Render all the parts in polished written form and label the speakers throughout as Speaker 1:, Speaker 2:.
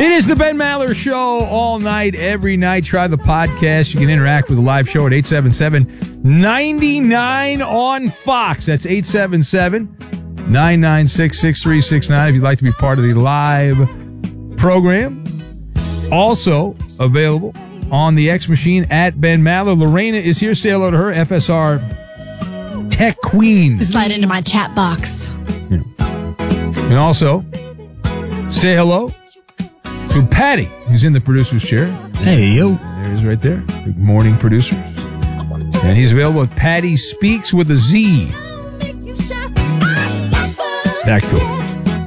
Speaker 1: It is the Ben Maller Show all night, every night. Try the podcast. You can interact with the live show at 877-99 on Fox. That's 877-996-6369 if you'd like to be part of the live program. Also available on the X Machine at Ben Maller. Lorena is here. Say hello to her, FSR Tech Queen.
Speaker 2: Slide into my chat box.
Speaker 1: Yeah. And also, say hello to Patty, who's in the producer's chair.
Speaker 3: Hey, yo.
Speaker 1: There he is right there. Good morning, producer. And he's available at Patty Speaks with a Z. Back to it.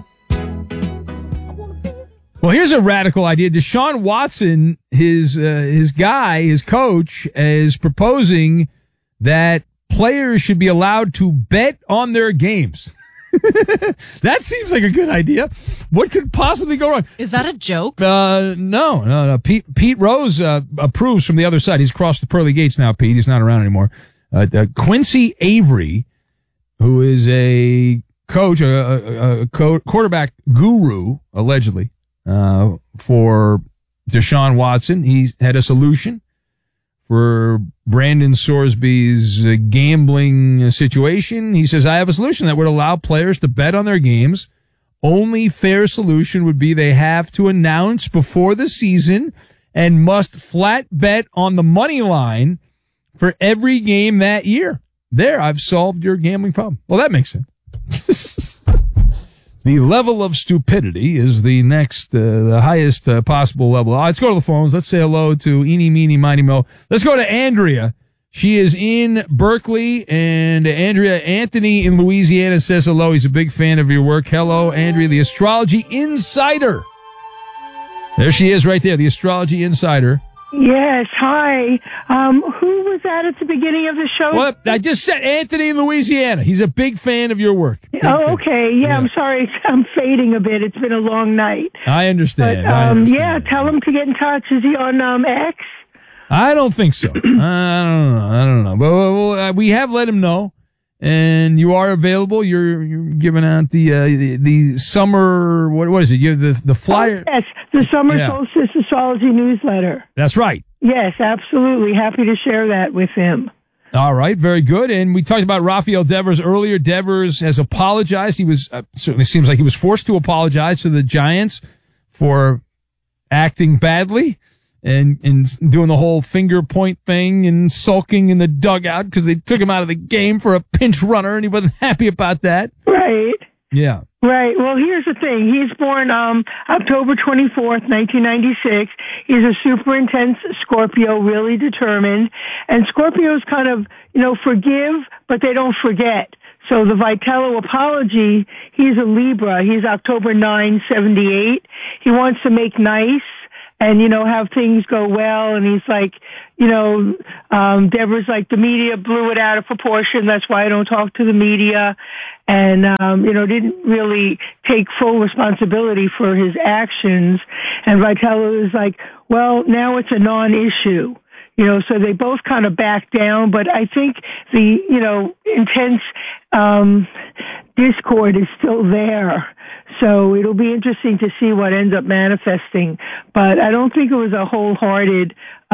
Speaker 1: Well, here's a radical idea. Deshaun Watson, his coach, is proposing that players should be allowed to bet on their games. That seems like a good idea. What could possibly go wrong?
Speaker 2: Is that a joke?
Speaker 1: No. Pete Rose approves from the other side. He's crossed the pearly gates now, Pete. He's not around anymore. Quincy Avery, who is a coach, a quarterback guru, allegedly, for Deshaun Watson. He had a solution for Brandon Sorsby's gambling situation. He says, I have a solution that would allow players to bet on their games. Only fair solution would be they have to announce before the season and must flat bet on the money line for every game that year. There, I've solved your gambling problem. Well, that makes sense. The level of stupidity is the next, the highest possible level. Let's go to the phones. Let's say hello to Eeny, Meeny, Miny, Mo. Let's go to Andrea. She is in Berkeley, and Andrea, Anthony in Louisiana says hello. He's a big fan of your work. Hello, Andrea, the Astrology Insider. There she is right there, the Astrology Insider.
Speaker 4: Yes, hi. Who was that at the beginning of the show?
Speaker 1: Well, I just said Anthony in Louisiana. He's a big fan of your work.
Speaker 4: Okay. Yeah, I'm sorry. I'm fading a bit. It's been a long night.
Speaker 1: I understand.
Speaker 4: But, yeah, tell him to get in touch. Is he on X?
Speaker 1: I don't think so. I don't know. But we have let him know, and you are available. You're giving out the summer. What is it? You have the flyer.
Speaker 4: Oh, yes, the summer solstice astrology newsletter.
Speaker 1: That's right.
Speaker 4: Yes, absolutely. Happy to share that with him.
Speaker 1: All right, very good. And we talked about Rafael Devers earlier. Devers has apologized. He was certainly seems like he was forced to apologize to the Giants for acting badly and doing the whole finger point thing and sulking in the dugout because they took him out of the game for a pinch runner, and he wasn't happy about that.
Speaker 4: Right.
Speaker 1: Yeah.
Speaker 4: Right. Well, here's the thing. He's born October 24th, 1996. He's a super intense Scorpio, really determined. And Scorpios kind of, forgive, but they don't forget. So the Vitello apology, he's a Libra. He's October 9, 78. He wants to make nice and, have things go well. And he's like, Deborah's like, the media blew it out of proportion. That's why I don't talk to the media. And, didn't really take full responsibility for his actions. And Vitello is like, well, now it's a non-issue. So they both kind of back down, but I think the, intense, discord is still there. So it'll be interesting to see what ends up manifesting. But I don't think it was a wholehearted,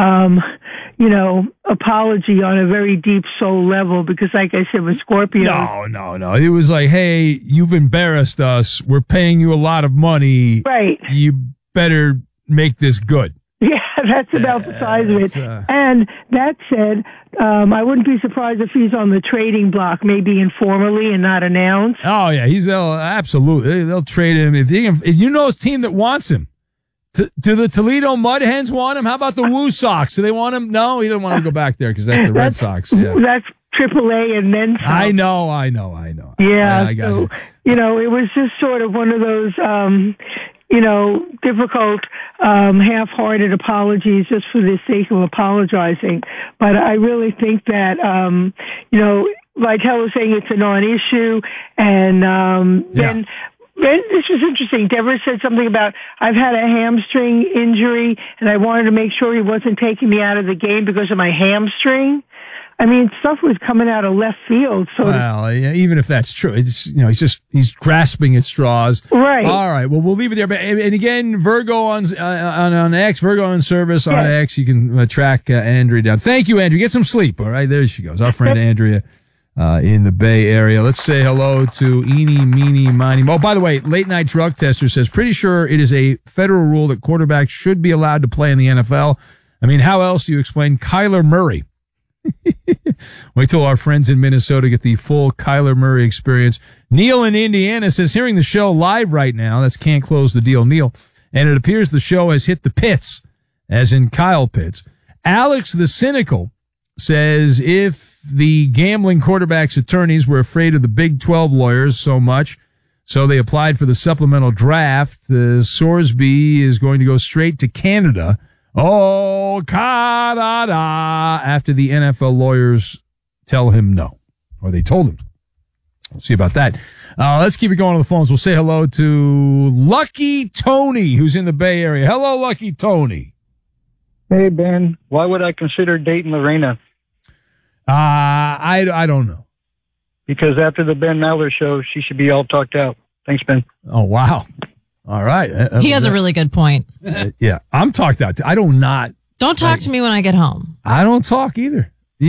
Speaker 4: apology on a very deep soul level because, like I said, with Scorpio.
Speaker 1: No. It was like, hey, you've embarrassed us. We're paying you a lot of money.
Speaker 4: Right.
Speaker 1: You better make this good.
Speaker 4: Yeah, that's about the size of it. And that said, I wouldn't be surprised if he's on the trading block, maybe informally and not announced.
Speaker 1: Oh yeah, absolutely. They'll trade him if you know his team that wants him. Do the Toledo Mud Hens want him? How about the Woo Sox? Do they want him? No, he doesn't want to go back there because that's the Red Sox. Yeah.
Speaker 4: That's AAA and then some.
Speaker 1: I know.
Speaker 4: Yeah,
Speaker 1: I got you.
Speaker 4: It was just sort of one of those. Difficult, half-hearted apologies just for the sake of apologizing. But I really think that, Vitale was saying it's a non-issue, and then this was interesting. Deborah said something about, I've had a hamstring injury, and I wanted to make sure he wasn't taking me out of the game because of my hamstring. I mean, stuff was coming out of left field. So
Speaker 1: well, yeah, even if that's true, it's, he's grasping at straws.
Speaker 4: Right.
Speaker 1: All right. Well, we'll leave it there. But, and again, Virgo on X, Virgo in service on X. You can track Andrea down. Thank you, Andrea. Get some sleep. All right. There she goes. Our friend Andrea. In the Bay Area. Let's say hello to Eeny, Meeny, Miny. Oh, by the way, Late Night Drug Tester says pretty sure it is a federal rule that quarterbacks should be allowed to play in the NFL. I mean, how else do you explain Kyler Murray? Wait till our friends in Minnesota get the full Kyler Murray experience. Neil in Indiana says, hearing the show live right now, that's Can't Close the Deal, Neil, and it appears the show has hit the pits, as in Kyle Pitts. Alex the Cynical says, if the gambling quarterback's attorneys were afraid of the Big 12 lawyers so much, so they applied for the supplemental draft, Sorsby is going to go straight to Canada. Oh, Canada, after the NFL lawyers tell him no, or they told him. We'll see about that. Let's keep it going on the phones. We'll say hello to Lucky Tony, who's in the Bay Area. Hello, Lucky Tony.
Speaker 3: Hey, Ben. Why would I consider dating Lorena?
Speaker 1: I don't know.
Speaker 3: Because after the Ben Maller show, she should be all talked out. Thanks, Ben.
Speaker 1: Oh, wow. All right.
Speaker 2: He has a really good point.
Speaker 1: Yeah, I'm talked out. I don't
Speaker 2: talk to me when I get home.
Speaker 1: I don't talk either.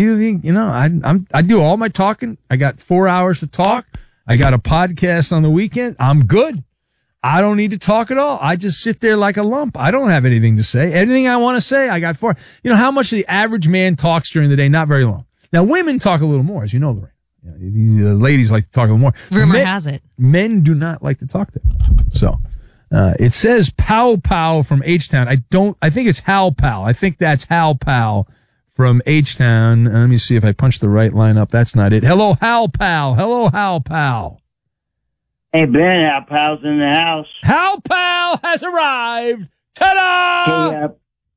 Speaker 1: I do all my talking. I got 4 hours to talk. I got a podcast on the weekend. I'm good. I don't need to talk at all. I just sit there like a lump. I don't have anything to say. Anything I want to say, I got 4. You know how much the average man talks during the day? Not very long. Now, women talk a little more, as you know, Lorraine. The ladies like to talk a little more.
Speaker 2: Rumor has it.
Speaker 1: Men do not like to talk that much. So, it says Pow Pow from H-Town. I think it's Hal Pal. I think that's Hal Pal from H-Town. Let me see if I punch the right line up. That's not it. Hello, Hal Pal. Hello, Hal Pal.
Speaker 5: Hey, Ben, Hal Pal's in the house.
Speaker 1: Hal Pal has arrived. Ta-da!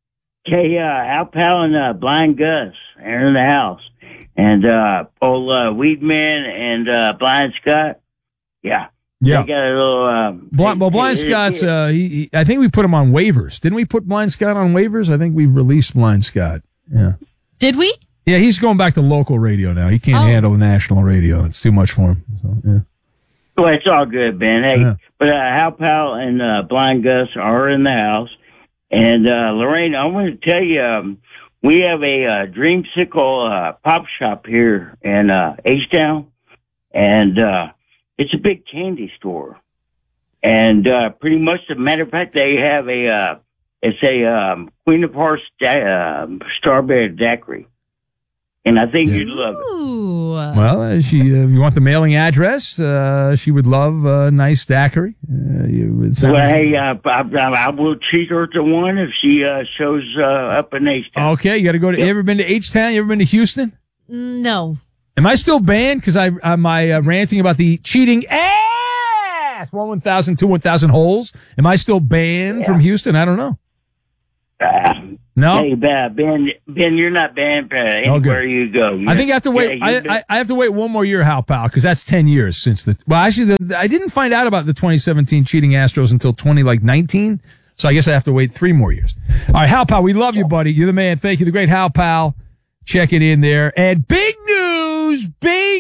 Speaker 5: Hal Pal and Blind Gus are in the house. And old Weedman and Blind Scott, yeah. They got a little...
Speaker 1: Blind Scott's, I think we put him on waivers. Didn't we put Blind Scott on waivers? I think we released Blind Scott. Yeah.
Speaker 2: Did we?
Speaker 1: Yeah, he's going back to local radio now. He can't handle national radio. It's too much for him. So, yeah.
Speaker 5: Well, it's all good, Ben. Hey, but Hal Pal and Blind Gus are in the house. And Lorraine, I want to tell you, we have a Dreamsicle pop shop here in H-Town, and it's a big candy store. And pretty much, as a matter of fact, they have it's a Queen of Hearts strawberry daiquiri. And I think you'd love it.
Speaker 2: Ooh.
Speaker 1: Well, if you want the mailing address, she would love a nice daiquiri.
Speaker 5: Hey, I will treat her to one if she shows up in H-Town.
Speaker 1: Okay, you got to go to. You ever been to H-Town? You ever been to Houston?
Speaker 2: No.
Speaker 1: Am I still banned because I'm ranting about the cheating ass 1,000, 1,000 holes? Am I still banned from Houston? I don't know. No.
Speaker 5: Hey, Ben, you're not banned anywhere you go.
Speaker 1: I think I have to wait. I have to wait one more year, Hal Pal, because that's 10 years since the. Well, actually, I didn't find out about the 2017 cheating Astros until 2019. So I guess I have to wait 3 more years. All right, Hal Pal, we love you, buddy. You're the man. Thank you, the great Hal Pal. Check it in there. And big news.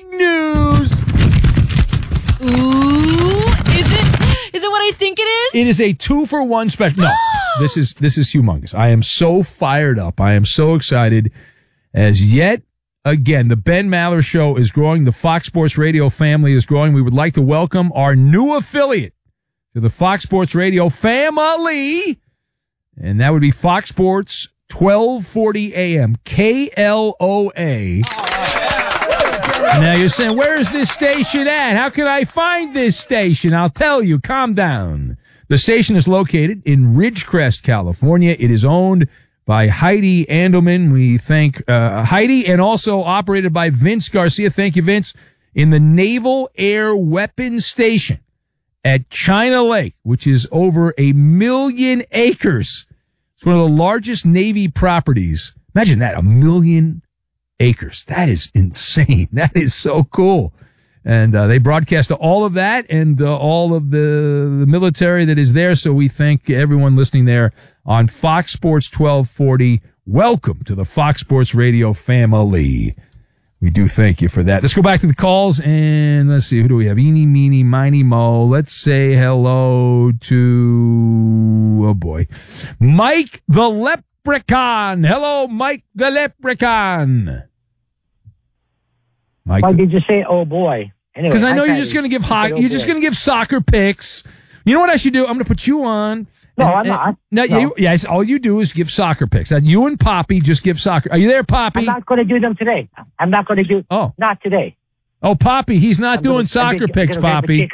Speaker 2: Ooh, is it what I think it is?
Speaker 1: It is a 2-for-1 special. No, this is humongous. I am so fired up. I am so excited as yet again, the Ben Maller Show is growing. The Fox Sports Radio family is growing. We would like to welcome our new affiliate to the Fox Sports Radio family. And that would be Fox Sports 1240 AM, KLOA. Now you're saying, where is this station at? How can I find this station? I'll tell you. Calm down. The station is located in Ridgecrest, California. It is owned by Heidi Andelman. We thank Heidi, and also operated by Vince Garcia. Thank you, Vince. In the Naval Air Weapons Station at China Lake, which is over 1 million acres. It's one of the largest Navy properties. Imagine that, 1 million acres. That is insane. That is so cool. And they broadcast all of that and all of the military that is there. So we thank everyone listening there on Fox Sports 1240. Welcome to the Fox Sports Radio family. We do thank you for that. Let's go back to the calls, and let's see. Who do we have? Eeny, meeny, miny, mo. Let's say hello to, oh boy, Mike the Leprechaun. Hello, Mike the Leprechaun. Mike.
Speaker 6: Why did you say, oh boy? Anyway,
Speaker 1: because I know you're just going to give you're just going to give soccer picks. You know what I should do? I'm going to put you on.
Speaker 6: No, I'm not.
Speaker 1: No. Yes, all you do is give soccer picks. You and Poppy just give soccer. Are you there, Poppy?
Speaker 6: I'm not going to do them today. I'm not going to do.
Speaker 1: Oh,
Speaker 6: not today.
Speaker 1: Oh, Poppy, he's not doing soccer picks, Poppy.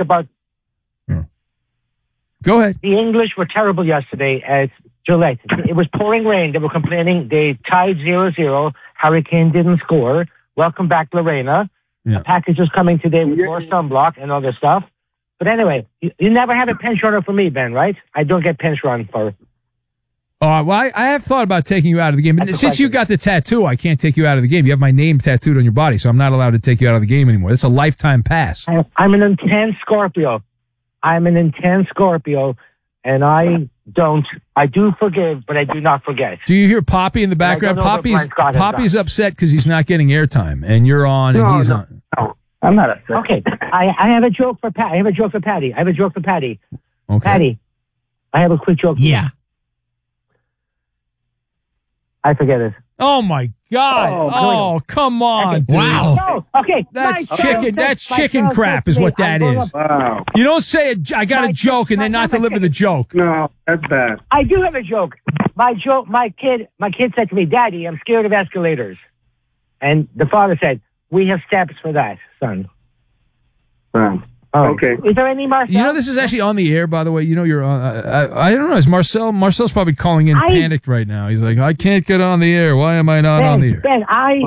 Speaker 1: Go ahead.
Speaker 6: The English were terrible yesterday at Gillette. It was pouring rain. They were complaining. They tied 0-0. Hurricane didn't score. Welcome back, Lorena.
Speaker 1: Yeah.
Speaker 6: A package is coming today with more sunblock and other stuff. But anyway, you never have a pinch runner for me, Ben, right? I don't get pinch run for.
Speaker 1: Oh, well, I have thought about taking you out of the game. But since you got the tattoo, I can't take you out of the game. You have my name tattooed on your body, so I'm not allowed to take you out of the game anymore. It's a lifetime pass.
Speaker 6: I'm an intense Scorpio. And I do forgive, but I do not forget.
Speaker 1: Do you hear Poppy in the background? Poppy's upset because he's not getting airtime, and you're on, and he's on.
Speaker 3: No, I'm not upset.
Speaker 6: Okay, I have a joke for Patty. Okay. Patty, I have a quick joke.
Speaker 2: Yeah.
Speaker 6: I forget it.
Speaker 1: Oh my God! Oh, come on!
Speaker 6: Okay.
Speaker 2: Wow!
Speaker 6: No, okay,
Speaker 1: that's chicken. That's chicken crap, is what that is.
Speaker 3: Wow.
Speaker 1: You don't say I got a joke and then not deliver the joke.
Speaker 3: No, that's bad.
Speaker 6: I do have a joke. My kid said to me, "Daddy, I'm scared of escalators," and the father said, "We have steps for that, son."
Speaker 3: Okay.
Speaker 6: Is there any Marcel?
Speaker 1: You know, this is actually on the air, by the way. You know, you're on. I don't know. Is Marcel's probably calling in panicked right now. He's like, I can't get on the air. Why am I not on the air?
Speaker 6: Ben,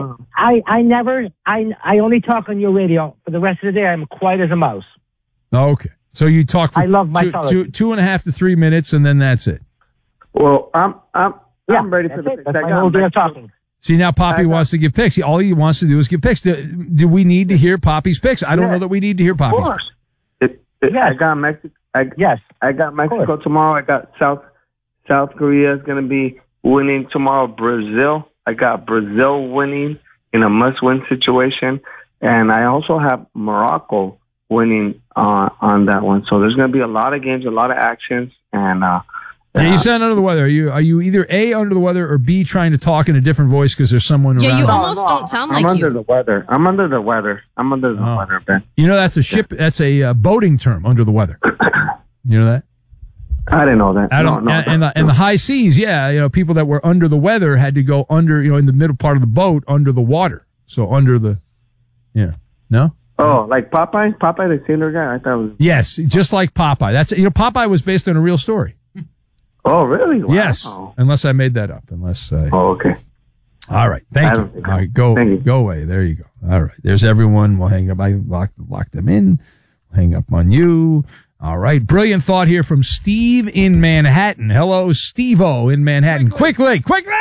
Speaker 6: I only talk on your radio. For the rest of the day, I'm quiet as a mouse.
Speaker 1: Okay. So you talk for
Speaker 6: I love my
Speaker 1: 2.5 to 3 minutes, and then that's it.
Speaker 3: Well, I'm ready for the picks.
Speaker 6: That's my whole day of talking.
Speaker 1: See, now Poppy wants to give picks. All he wants to do is give picks. Do we need to hear Poppy's picks? I don't know that we need to hear Poppy's picks.
Speaker 3: Yes. I got Mexico. I got Mexico tomorrow. I got South Korea is going to be winning tomorrow. Brazil. I got Brazil winning in a must-win situation, and I also have Morocco winning on that one. So there's going to be a lot of games, a lot of actions, and.
Speaker 1: Yeah, you sound under the weather. Are you either A, under the weather, or B, trying to talk in a different voice because there's someone around?
Speaker 2: Yeah, you almost don't sound like you.
Speaker 3: I'm under the weather. I'm under the weather, Ben.
Speaker 1: You know, that's a boating term, under the weather. You know that?
Speaker 3: I didn't know that.
Speaker 1: And the high seas, yeah, you know, people that were under the weather had to go under, you know, in the middle part of the boat, under the water. So under the, yeah. No?
Speaker 3: Oh, like Popeye? Popeye the Sailor guy? I thought it was.
Speaker 1: Yes, just like Popeye. Popeye was based on a real story.
Speaker 3: Oh, really? Wow.
Speaker 1: Yes, unless I made that up.
Speaker 3: Oh, okay.
Speaker 1: All right, thank you. All right, go away. There you go. All right, there's everyone. We'll hang up. I lock them in. We'll hang up on you. All right, brilliant thought here from Steve in Manhattan. Hello, Steve-O in Manhattan. Quickly!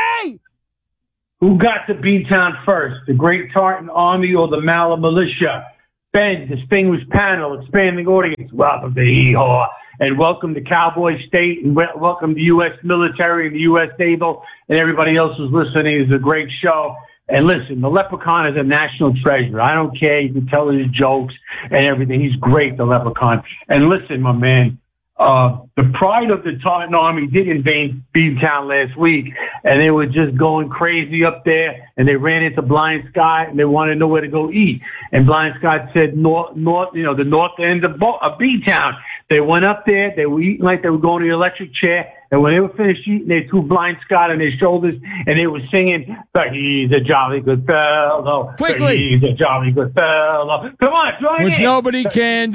Speaker 7: Who got to B-Town first, the Great Tartan Army or the Maller Militia? Ben, distinguished panel, expanding audience, welcome to Hee-Haw. And welcome to Cowboy State, and welcome to U.S. military and the U.S. Naval, and everybody else who's listening. It's a great show. And listen, the Leprechaun is a national treasure. I don't care. You can tell his jokes and everything. He's great, the Leprechaun. And listen, my man, the pride of the Tartan Army did invade B-Town last week, and they were just going crazy up there, and they ran into Blind Scott, and they wanted to know where to go eat. And Blind Scott said north, the north end of B-Town. They went up there, they were eating like they were going to the electric chair, and when they were finished eating, they threw Blind Scott on their shoulders, and they were singing, but he's a jolly good fellow.
Speaker 1: Quickly!
Speaker 7: He's a jolly good fellow. Come on, join in.
Speaker 1: Which nobody can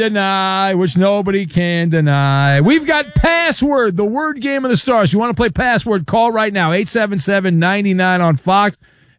Speaker 1: deny. We've got Password, the word game of the stars. You want to play Password? Call right now, 877-99 on Fox,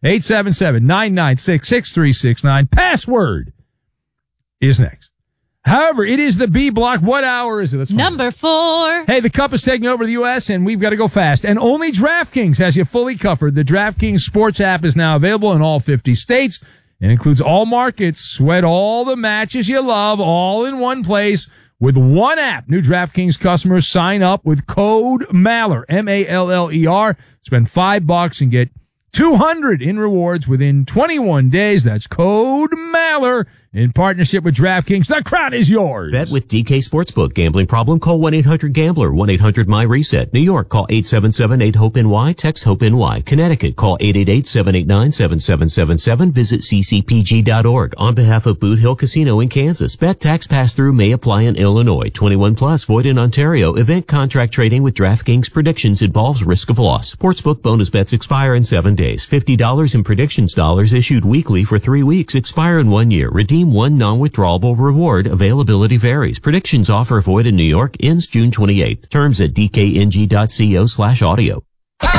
Speaker 1: 877-996-6369. Password is next. However, it is the B block. What hour is it?
Speaker 2: Number 4.
Speaker 1: Hey, the Cup is taking over the U.S., and we've got to go fast. And only DraftKings has you fully covered. The DraftKings Sports app is now available in all 50 states and includes all markets. Sweat all the matches you love all in one place with one app. New DraftKings customers sign up with code MALLER, M-A-L-L-E-R. Spend $5 and get $200 in rewards within 21 days. That's code Maller in partnership with DraftKings. The crowd is yours.
Speaker 8: Bet with DK Sportsbook. Gambling problem? Call 1-800-GAMBLER. 1-800-MY-RESET. New York, call 877-8-HOPE-NY. Text HOPE-NY. Connecticut, call 888-789-7777. Visit ccpg.org. On behalf of Boot Hill Casino in Kansas, bet tax pass-through may apply in Illinois. 21 plus, void in Ontario. Event contract trading with DraftKings predictions involves risk of loss. Sportsbook bonus bets expire in 7 days. $50 in predictions dollars issued weekly for 3 weeks. Expire in 1 year. Redeem one non-withdrawable reward. Availability varies. Predictions offer void in New York. Ends June 28th. Terms at dkng.co/audio.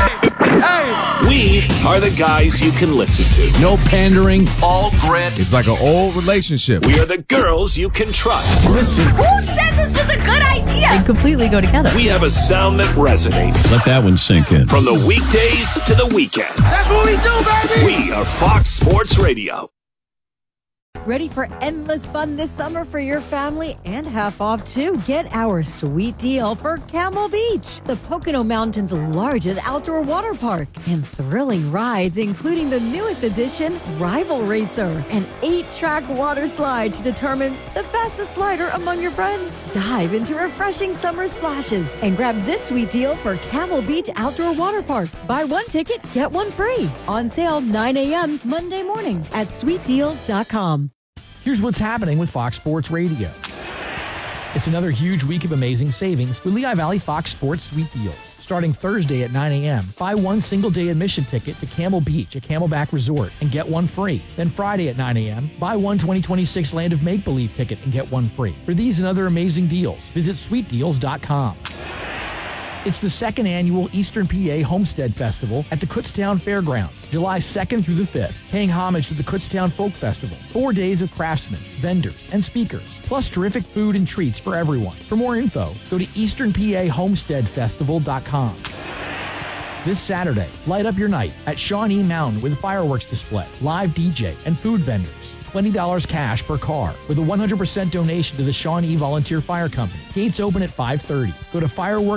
Speaker 9: We are the guys you can listen to.
Speaker 10: No pandering.
Speaker 9: All grit.
Speaker 10: It's like an old relationship.
Speaker 9: We are the girls you can trust.
Speaker 10: Listen.
Speaker 2: Who said this was a good idea? They completely go together.
Speaker 9: We have a sound that resonates.
Speaker 10: Let that one sink in.
Speaker 9: From the weekdays to the weekends.
Speaker 10: That's what we do, baby.
Speaker 9: We are Fox Sports Radio.
Speaker 11: Ready for endless fun this summer for your family and half off too? Get our sweet deal for Camel Beach, the Pocono Mountains' largest outdoor water park, and thrilling rides including the newest addition, Rival Racer, an 8-track water slide to determine the fastest slider among your friends. Dive into refreshing summer splashes and grab this sweet deal for Camel Beach Outdoor Water Park. Buy one ticket, get one free. On sale 9 a.m. Monday morning at sweetdeals.com.
Speaker 12: Here's what's happening with Fox Sports Radio. It's another huge week of amazing savings with Lehigh Valley Fox Sports Sweet Deals. Starting Thursday at 9 a.m., buy one single-day admission ticket to Camel Beach, a Camelback resort, and get one free. Then Friday at 9 a.m., buy one 2026 Land of Make-Believe ticket and get one free. For these and other amazing deals, visit sweetdeals.com. It's the second annual Eastern PA Homestead Festival at the Kutztown Fairgrounds, July 2nd through the 5th, paying homage to the Kutztown Folk Festival. 4 days of craftsmen, vendors, and speakers, plus terrific food and treats for everyone. For more info, go to easternpahomesteadfestival.com. This Saturday, light up your night at Shawnee Mountain with a fireworks display, live DJ, and food vendors. $20 cash per car with a 100% donation to the Shawnee Volunteer Fire Company. Gates open at 5:30. Go to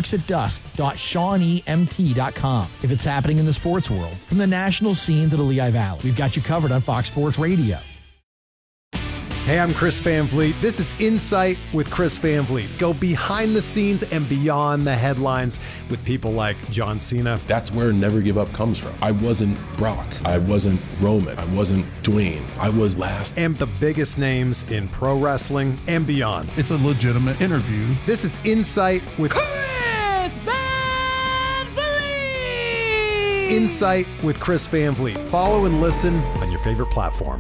Speaker 12: fireworksatdusk.shawneemt.com. If it's happening in the sports world, from the national scene to the Lehigh Valley, we've got you covered on Fox Sports Radio.
Speaker 13: Hey, I'm Chris Van Vliet. This is Insight with Chris Van Vliet. Go behind the scenes and beyond the headlines with people like John Cena.
Speaker 14: That's where Never Give Up comes from. I wasn't Brock. I wasn't Roman. I wasn't Dwayne. I was last.
Speaker 13: And the biggest names in pro wrestling and beyond.
Speaker 15: It's a legitimate interview.
Speaker 13: This is Insight with
Speaker 2: Chris Van Vliet!
Speaker 13: Insight with Chris Van Vliet. Follow and listen on your favorite platform.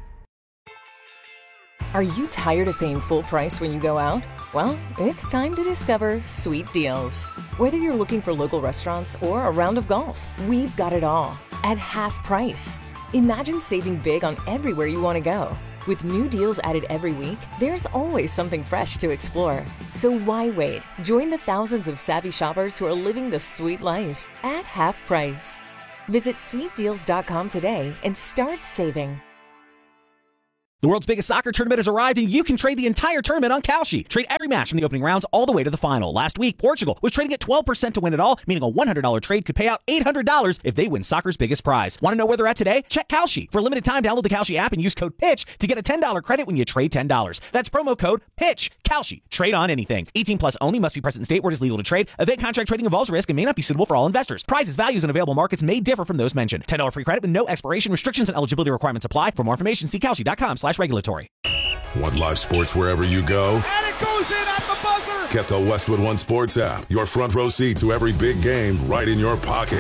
Speaker 16: Are you tired of paying full price when you go out? Well, it's time to discover Sweet Deals. Whether you're looking for local restaurants or a round of golf, we've got it all at half price. Imagine saving big on everywhere you want to go. With new deals added every week, there's always something fresh to explore. So why wait? Join the thousands of savvy shoppers who are living the sweet life at half price. Visit sweetdeals.com today and start saving.
Speaker 17: The world's biggest soccer tournament has arrived, and you can trade the entire tournament on Kalshi. Trade every match from the opening rounds all the way to the final. Last week, Portugal was trading at 12% to win it all, meaning a $100 trade could pay out $800 if they win soccer's biggest prize. Want to know where they're at today? Check Kalshi. For a limited time, download the Kalshi app and use code PITCH to get a $10 credit when you trade $10. That's promo code PITCH. Kalshi. Trade on anything. 18 plus only. Must be present in state where it is legal to trade. Event contract trading involves risk and may not be suitable for all investors. Prizes, values, and available markets may differ from those mentioned. $10 free credit with no expiration. Restrictions and eligibility requirements apply. For more information, see Kalshi.com/regulatory.
Speaker 18: Want live sports wherever you go?
Speaker 19: And it goes in at the buzzer!
Speaker 18: Get the Westwood One Sports app. Your front row seat to every big game right in your pocket.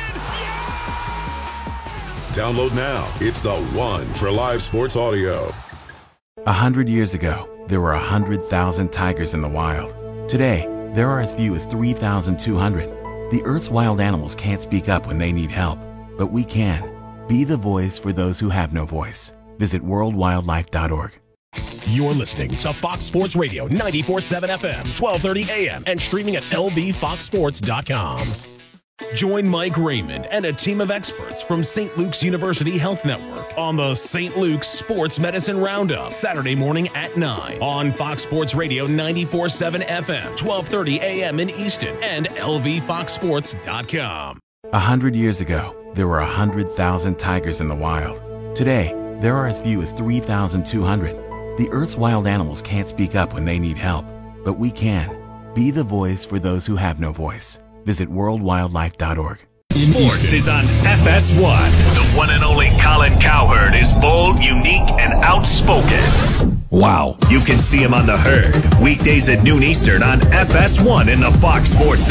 Speaker 18: Download now. It's the one for live sports audio.
Speaker 20: 100 years ago, there were 100,000 tigers in the wild. Today, there are as few as 3,200. The Earth's wild animals can't speak up when they need help, but we can. Be the voice for those who have no voice. Visit worldwildlife.org.
Speaker 21: You're listening to Fox Sports Radio 94.7 FM, 1230 AM, and streaming at lvfoxsports.com. Join Mike Raymond and a team of experts from St. Luke's University Health Network on the St. Luke's Sports Medicine Roundup, Saturday morning at 9 on Fox Sports Radio 94.7 FM, 1230 AM in Easton, and lvfoxsports.com.
Speaker 20: 100 years ago, there were 100,000 tigers in the wild. Today, there are as few as 3,200. The Earth's wild animals can't speak up when they need help, but we can. Be the voice for those who have no voice. Visit worldwildlife.org.
Speaker 9: Sports is on FS1. The one and only Colin Cowherd is bold, unique, and outspoken.
Speaker 10: Wow.
Speaker 9: You can see him on The Herd, weekdays at noon Eastern on FS1 in the Fox Sports